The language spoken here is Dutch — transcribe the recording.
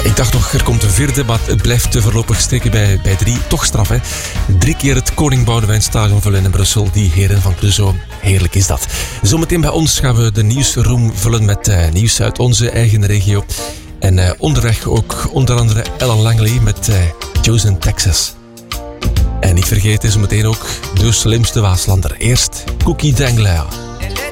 Ik dacht nog, er komt een vierde, maar het blijft te voorlopig steken bij 3. Toch straf, hè? 3 keer het Koning Boudewijnstadion vullen in Brussel. Die heren van Clouseau, heerlijk is dat. Zometeen bij ons gaan we de nieuwsroom vullen met nieuws uit onze eigen regio. En onderweg ook onder andere Ellen Langley met Joe's in Texas. En niet vergeten zometeen ook de slimste Waaslander. Eerst Cookie Dangler.